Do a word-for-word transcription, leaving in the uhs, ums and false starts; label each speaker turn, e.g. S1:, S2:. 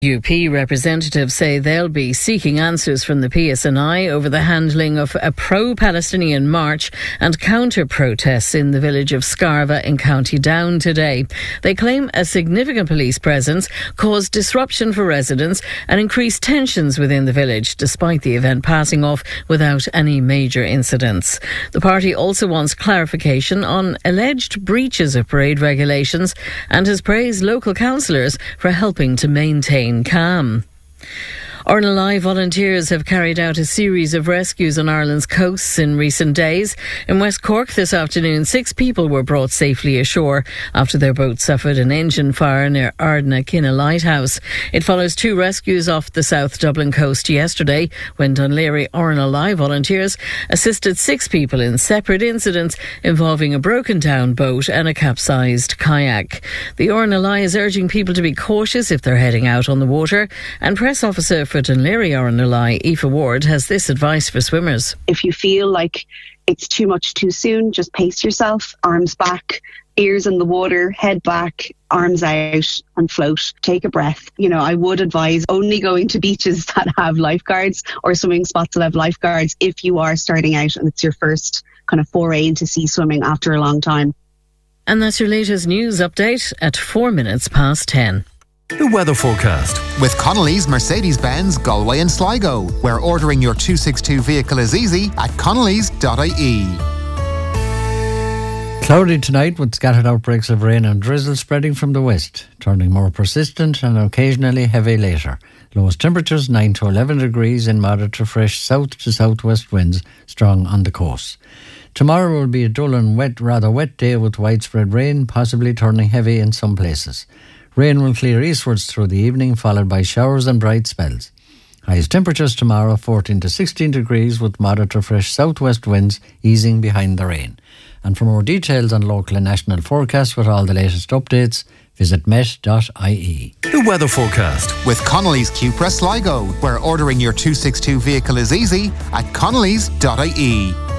S1: U P representatives say they'll be seeking answers from the P S N I over the handling of a pro-Palestinian march and counter-protests in the village of Scarva in County Down today. They claim a significant police presence caused disruption for residents and increased tensions within the village, despite the event passing off without any major incidents. The party also wants clarification on alleged breaches of parade regulations and has praised local councillors for helping to maintain calm. Ornelai volunteers have carried out a series of rescues on Ireland's coasts in recent days. In West Cork this afternoon, six people were brought safely ashore after their boat suffered an engine fire near Ardnakina Lighthouse. It follows two rescues off the South Dublin coast yesterday, when Dún Laoghaire Ornelai volunteers assisted six people in separate incidents involving a broken down boat and a capsized kayak. The Ornelai is urging people to be cautious if they're heading out on the water, and press officer for Dún Laoghaire Ornelai, Aoife Ward, has this advice for swimmers.
S2: If you feel like it's too much too soon, just pace yourself, arms back, ears in the water, head back, arms out and float. Take a breath. You know, I would advise only going to beaches that have lifeguards or swimming spots that have lifeguards if you are starting out and it's your first kind of foray into sea swimming after a long time.
S1: And that's your latest news update at four minutes past ten.
S3: The weather forecast
S4: with Connolly's Mercedes-Benz Galway and Sligo, where ordering your two sixty-two vehicle is easy at connellys dot I E.
S5: Cloudy tonight with scattered outbreaks of rain and drizzle spreading from the west, turning more persistent and occasionally heavy later. Lowest temperatures nine to eleven degrees in moderate to fresh south to southwest winds, strong on the coast. Tomorrow will be a dull and wet, rather wet day with widespread rain, possibly turning heavy in some places. Rain will clear eastwards through the evening, followed by showers and bright spells. Highest temperatures tomorrow fourteen to sixteen degrees with moderate to fresh southwest winds easing behind the rain. And for more details on local and national forecasts with all the latest updates, visit met dot I E.
S3: The weather forecast
S4: with Connolly's Cupra Sligo, where ordering your two sixty-two vehicle is easy at connellys dot I E.